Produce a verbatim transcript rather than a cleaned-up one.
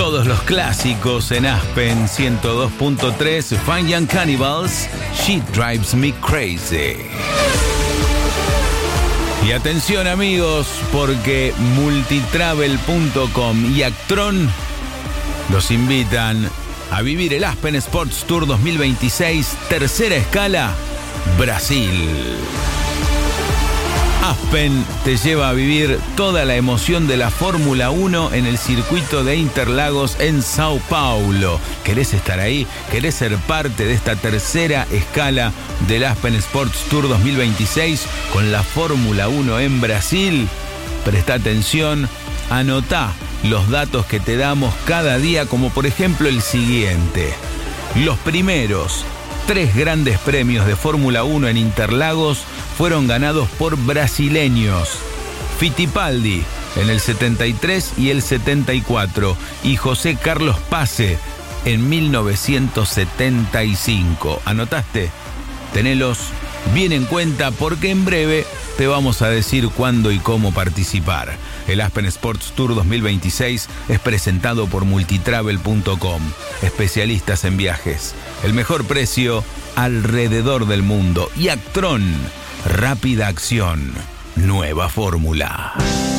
Todos los clásicos en Aspen ciento dos punto tres, Fine Young Cannibals, She Drives Me Crazy. Y atención amigos, porque multitravel punto com y Actron los invitan a vivir el Aspen Sports Tour dos mil veintiséis, tercera escala, Brasil. Aspen te lleva a vivir toda la emoción de la Fórmula uno en el circuito de Interlagos en Sao Paulo. ¿Querés estar ahí? ¿Querés ser parte de esta tercera escala del Aspen Sports Tour dos mil veintiséis con la Fórmula uno en Brasil? Presta atención, anotá los datos que te damos cada día, como por ejemplo el siguiente. Los primeros tres grandes premios de Fórmula uno en Interlagos fueron ganados por brasileños. Fittipaldi en el setenta y tres y el setenta y cuatro y José Carlos Pace en mil novecientos setenta y cinco. ¿Anotaste? Tenelos bien en cuenta porque en breve te vamos a decir cuándo y cómo participar. El Aspen Sports Tour dos mil veintiséis es presentado por multitravel punto com, especialistas en viajes. El mejor precio alrededor del mundo. Y Actron, rápida acción, nueva fórmula.